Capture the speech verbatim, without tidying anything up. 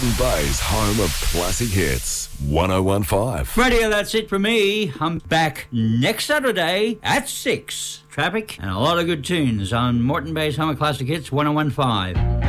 Moreton Bay's home of classic hits. one oh one five. Radio, that's it from me. I'm back next Saturday at six. Traffic and a lot of good tunes on Moreton Bay's home of classic hits, one oh one five.